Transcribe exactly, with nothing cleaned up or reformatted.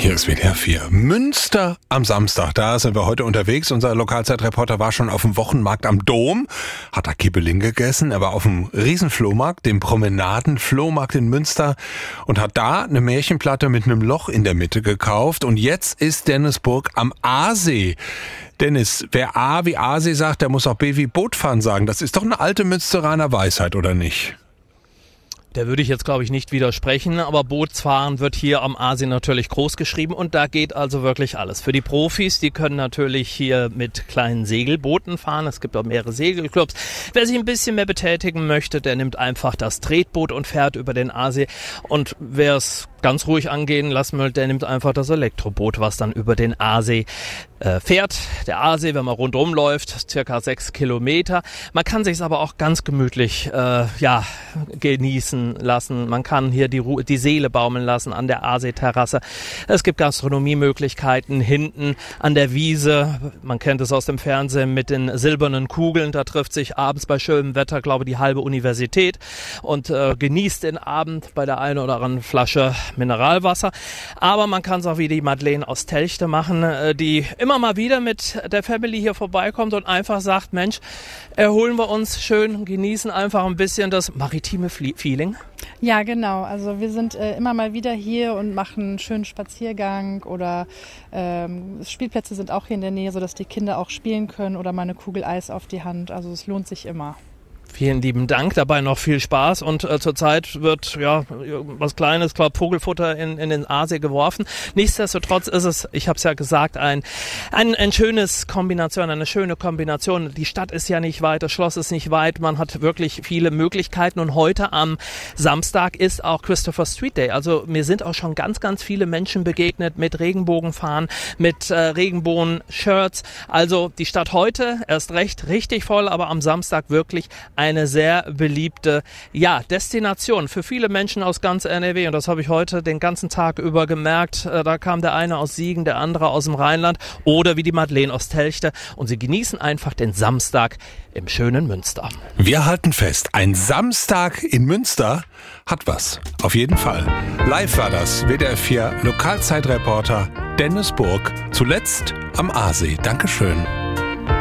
Hier ist W D R vier. Münster am Samstag. Da sind wir heute unterwegs. Unser Lokalzeitreporter war schon auf dem Wochenmarkt am Dom, hat da Kibbeling gegessen. Er war auf dem Riesenflohmarkt, dem Promenaden-Flohmarkt in Münster, und hat da eine Märchenplatte mit einem Loch in der Mitte gekauft. Und jetzt ist Dennisburg am Aasee. Dennis, wer A wie Aasee sagt, der muss auch B wie Bootfahren sagen. Das ist doch eine alte Münsteraner Weisheit, oder nicht? Da würde ich jetzt, glaube ich, nicht widersprechen, aber Bootsfahren wird hier am Aasee natürlich groß geschrieben und da geht also wirklich alles. Für die Profis, die können natürlich hier mit kleinen Segelbooten fahren, es gibt auch mehrere Segelclubs. Wer sich ein bisschen mehr betätigen möchte, der nimmt einfach das Tretboot und fährt über den Aasee, und wer es ganz ruhig angehen lassen will, der nimmt einfach das Elektroboot, was dann über den Aasee äh, fährt. Der Aasee, wenn man rundherum läuft, circa sechs Kilometer. Man kann sich es aber auch ganz gemütlich äh, ja, genießen lassen. Man kann hier die, Ru- die Seele baumeln lassen an der Aasee-Terrasse. Es gibt Gastronomiemöglichkeiten hinten an der Wiese. Man kennt es aus dem Fernsehen mit den silbernen Kugeln. Da trifft sich abends bei schönem Wetter, glaube ich, die halbe Universität und äh, genießt den Abend bei der einen oder anderen Flasche Mineralwasser. Aber man kann es auch wie die Madeleine aus Telchte machen, die immer mal wieder mit der Family hier vorbeikommt und einfach sagt, Mensch, erholen wir uns schön, genießen einfach ein bisschen das maritime Feeling. Ja, genau. Also wir sind äh, immer mal wieder hier und machen einen schönen Spaziergang, oder ähm, Spielplätze sind auch hier in der Nähe, sodass die Kinder auch spielen können, oder mal eine Kugel Eis auf die Hand. Also es lohnt sich immer. Vielen lieben Dank, dabei noch viel Spaß, und äh, zurzeit wird ja was Kleines, glaube Vogelfutter in, in den Aasee geworfen. Nichtsdestotrotz ist es, ich habe es ja gesagt, ein, ein ein schönes Kombination, eine schöne Kombination. Die Stadt ist ja nicht weit, das Schloss ist nicht weit, man hat wirklich viele Möglichkeiten, und heute am Samstag ist auch Christopher Street Day. Also mir sind auch schon ganz, ganz viele Menschen begegnet mit Regenbogenfahren, mit äh, Regenbogen-Shirts. Also die Stadt heute erst recht richtig voll, aber am Samstag wirklich eine sehr beliebte ja, Destination für viele Menschen aus ganz N R W. Und das habe ich heute den ganzen Tag über gemerkt. Da kam der eine aus Siegen, der andere aus dem Rheinland oder wie die Madeleine aus Telchte. Und sie genießen einfach den Samstag im schönen Münster. Wir halten fest, ein Samstag in Münster hat was. Auf jeden Fall. Live war das W D R vier Lokalzeitreporter Dennis Burg, zuletzt am Aasee. Dankeschön.